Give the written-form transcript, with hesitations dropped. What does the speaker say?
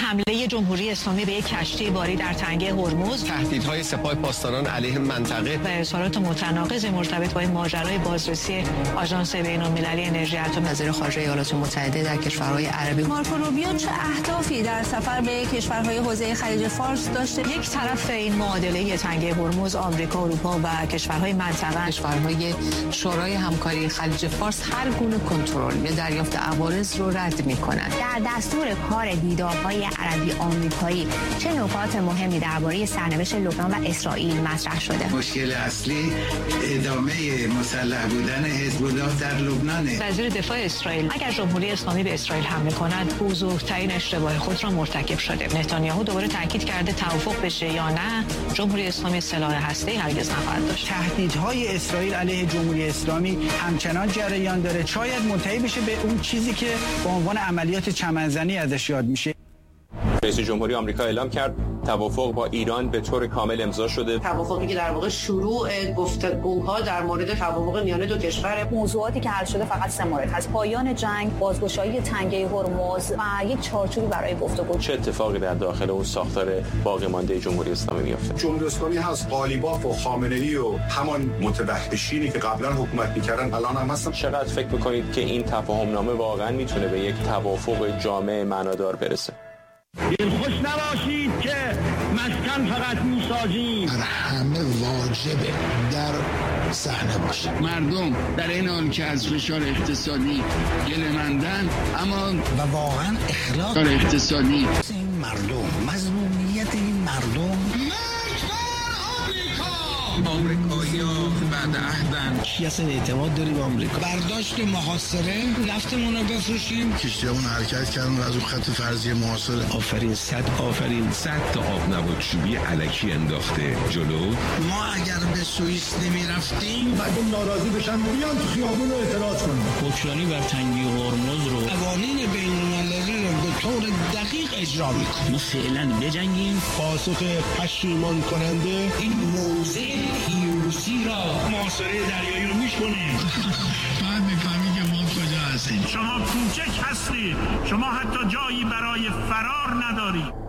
حمله جمهوری اسلامی به یک کشتی باری در تنگه هرمز، تهدیدهای سپاه پاسداران علیه منطقه و اظهارات متناقض مرتبط با ماجرای بازرسی آژانس بین‌المللی انرژی اتم. وزیر خارجه ایالات متحده در کشورهای عربی مارکو روبیو چه اهدافی در سفر به کشورهای حوزه خلیج فارس داشته؟ یک طرف این معادله تنگه هرمز آمریکا، اروپا و کشورهای منطقه، کشورهای شورای همکاری خلیج فارس هر گونه کنترل یا دریافت عوارض رو رد می‌کنند. در دستور کار دیدارهای عربی آمریکایی چه نکات مهمی درباره سرنوشت لبنان و اسرائیل مطرح شده؟ مشکل اصلی ادامه مسلح بودن حزب الله در لبنان. وزیر دفاع اسرائیل: اگر جمهوری اسلامی به اسرائیل حمله کند بزرگترین اشتباه خود را مرتکب شده. نتانیاهو دوباره تاکید کرده توافق بشه یا نه جمهوری اسلامی سلاح هسته‌ای هرگز نخواهد داشت. تهدیدهای اسرائیل علیه جمهوری اسلامی همچنان جریان داره. شاید منتهی بشه به اون چیزی که به عنوان عملیات چمنزنی ازش یاد میشه. رئیس جمهوری آمریکا اعلام کرد توافق با ایران به طور کامل امضا شده. توافقی که در واقع شروع گفتگوها در مورد توافق میان دو کشور. موضوعاتی که حل شده فقط 3 مورد هست: پایان جنگ، بازگشایی تنگه هرمز و یک چارچوبی برای گفتگو. چه اتفاقی در داخل اون ساختار باقی مانده جمهوری اسلامی میفته؟ جمهوری اسلامی هست، قالیباف و خامنه‌ای و همان متوحشینی که قبلا حکومت می‌کردن الان هم هستن. چقدر فکر می‌کنید که این تفاهم‌نامه واقعا میتونه به یک توافق جامع معنادار برسه؟ دلخوش نباشید که مسکن فقط میسازیم. همه واجبه در صحنه باشه. مردم در این حال که از فشار اقتصادی گله‌مندن، اما و واقعا اخلاق اقتصادی این مردم، مظلومیت این مردم. آمریکایی‌ها بعد عهدن. چی اصلا اعتماد داری به آمریکا؟ برداشت محاصره، نفتمون رو بفروشیم. کشتیامون حرکت کردن از اون خط فرضی محاصره. آفرین، آفرین. 100 تا آب نبات چوبی الکی انداخته جلو. ما اگر به سوئیس نمی‌رفتیم مردم ناراضی بشن بیان تو خیابون رو اعتراض کنن. حکمرانی بر تنگه هرمز رو قوانین بین‌المللی رو به طور دقیق اجرا می‌کنیم. ما فعلا بجنگیم. پاسخ پشیمان کننده این موضع پیروزی را محاصره دریایی رو میشکنیم. بعد میفهمید که ما کجا هستیم. شما کوچک هستید، شما حتی جایی برای فرار ندارید.